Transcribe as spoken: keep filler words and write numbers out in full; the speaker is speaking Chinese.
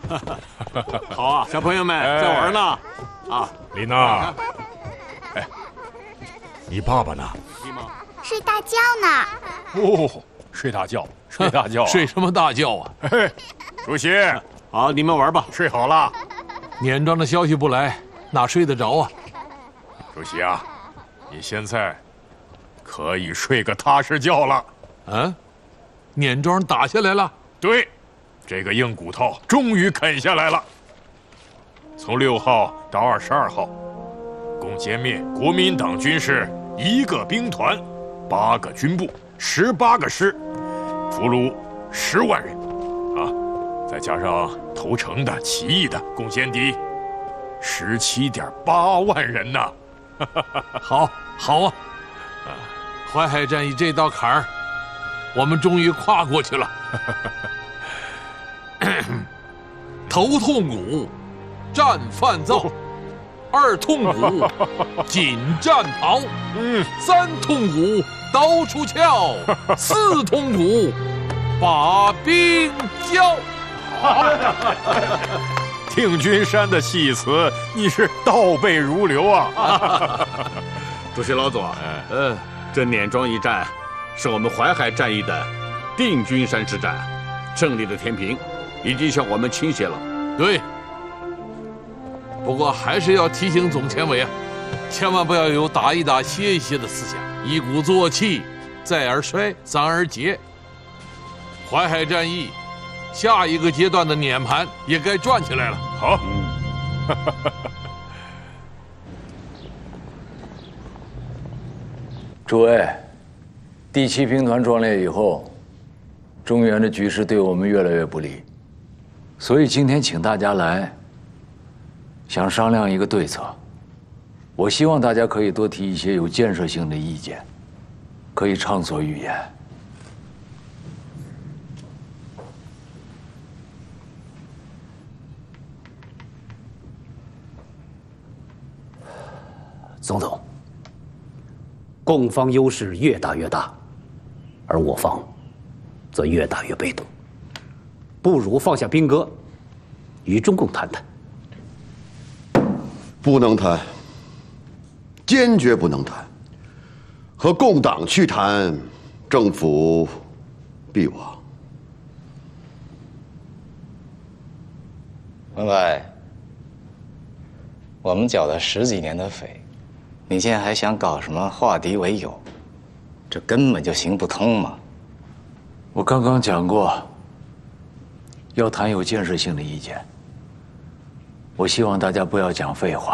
好啊，小朋友们在玩呢。啊， 丽娜，哎，你爸爸呢？ 睡大觉呢。 哦，睡大觉，睡大觉、啊， 睡什么大觉啊？ 嘿，主席， 好，你们玩吧。 睡好了。 年庄的消息不来，哪睡得着啊？ 主席啊，你现在可以睡个踏实觉了。 嗯，年庄打下来了。 对，这个硬骨头终于啃下来了。从六号到二十二号，共歼灭国民党军事一个兵团、八个军部、十八个师，俘虏十万人，啊，再加上投诚的、起义的共歼敌十七点八万人呐！ 好，好啊！淮海战役这道坎儿，我们终于跨过去了。头痛骨，战犯躁；二痛骨，紧战袍； 嗯， 三痛骨，刀出鞘；四痛骨，把兵交。 定军山的戏词，你是倒背如流啊！ 主席老左，嗯，这碾庄一战，是我们淮海战役的定军山之战，胜利的天平已经向我们倾斜了。 对，不过还是要提醒总前委啊，千万不要有打一打歇一歇的思想，一鼓作气，再而衰，三而竭。淮海战役下一个阶段的碾盘也该转起来了。 好， 嗯、 诸位，第七兵团壮烈以后，中原的局势对我们越来越不利，所以今天请大家来，想商量一个对策。我希望大家可以多提一些有建设性的意见，可以畅所欲言。 总统，共方优势越打越大，而我方则越打越被动，不如放下兵戈，与中共谈谈。 不能谈，坚决不能谈。和共党去谈，政府必亡。 文伟，我们缴了十几年的费。你现在还想搞什么化敌为友？这根本就行不通嘛！ 我刚刚讲过，要谈有建设性的意见。我希望大家不要讲废话。